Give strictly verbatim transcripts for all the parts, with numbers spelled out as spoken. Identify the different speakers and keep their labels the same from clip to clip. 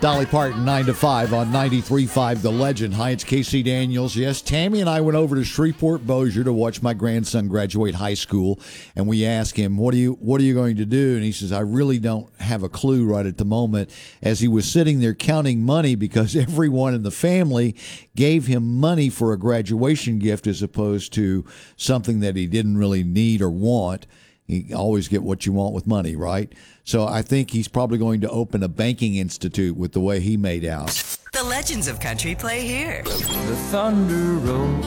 Speaker 1: Dolly Parton, nine to five on ninety-three point five The Legend. Hi, it's Casey Daniels. Yes, Tammy and I went over to Shreveport Bossier to watch my grandson graduate high school, and we asked him, what are you what are you going to do? And he says, I really don't have a clue right at the moment, as he was sitting there counting money because everyone in the family gave him money for a graduation gift as opposed to something that he didn't really need or want. You always get what you want with money, right? So I think he's probably going to open a banking institute with the way he made out.
Speaker 2: The Legends of Country play here.
Speaker 3: The thunder rolls.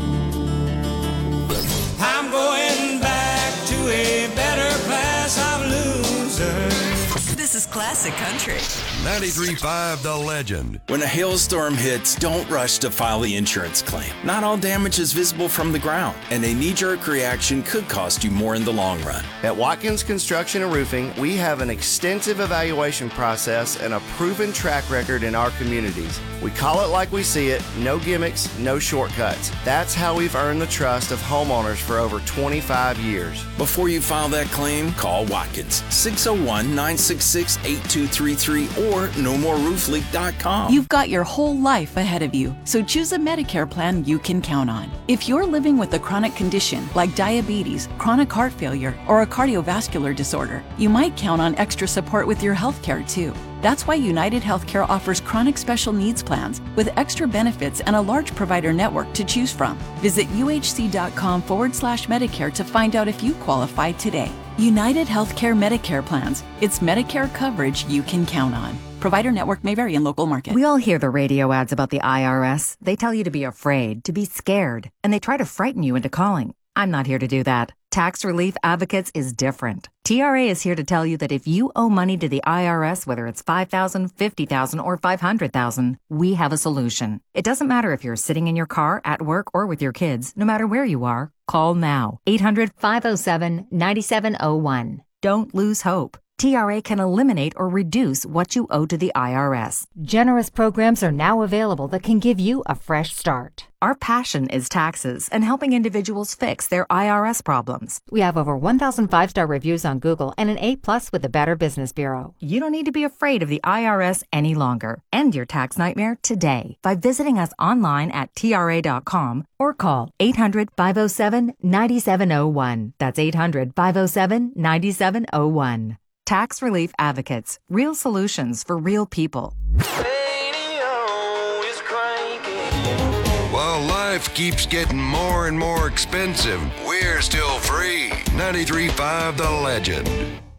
Speaker 4: I'm going back to a better class of losers.
Speaker 2: This is classic country.
Speaker 5: ninety-three point five The Legend.
Speaker 6: When a hailstorm hits, don't rush to file the insurance claim. Not all damage is visible from the ground, and a knee-jerk reaction could cost you more in the long run.
Speaker 7: At Watkins Construction and Roofing, we have an extensive evaluation process and a proven track record in our communities. We call it like we see it, no gimmicks, no shortcuts. That's how we've earned the trust of homeowners for over twenty-five years.
Speaker 6: Before you file that claim, call Watkins, six oh one, nine six six, eight two three three or no more roof leak dot com.
Speaker 8: You've got your whole life ahead of you, so choose a Medicare plan you can count on. If you're living with a chronic condition like diabetes, chronic heart failure, or a cardiovascular disorder, you might count on extra support with your health care too. That's why United Healthcare offers chronic special needs plans with extra benefits and a large provider network to choose from. Visit uhc.com forward slash Medicare to find out if you qualify today. United Healthcare Medicare plans. It's Medicare coverage you can count on. Provider network may vary in local market.
Speaker 9: We all hear the radio ads about the I R S. They tell you to be afraid, to be scared, and they try to frighten you into calling. I'm not here to do that. Tax Relief Advocates is different. T R A is here to tell you that if you owe money to the I R S, whether it's five thousand dollars, fifty thousand dollars, or five hundred thousand dollars, we have a solution. It doesn't matter if you're sitting in your car, at work, or with your kids. No matter where you are, call now. eight hundred, five oh seven, nine seven oh one. Don't lose hope. T R A can eliminate or reduce what you owe to the I R S.
Speaker 10: Generous programs are now available that can give you a fresh start.
Speaker 9: Our passion is taxes and helping individuals fix their I R S problems.
Speaker 10: We have over one thousand five-star reviews on Google and an A plus with the Better Business Bureau.
Speaker 9: You don't need to be afraid of the I R S any longer. End your tax nightmare today by visiting us online at T R A dot com or call eight hundred, five oh seven, nine seven oh one. That's eight hundred, five oh seven, nine seven oh one. Tax Relief Advocates. Real solutions for real people.
Speaker 5: While life keeps getting more and more expensive, we're still free. ninety-three point five The Legend.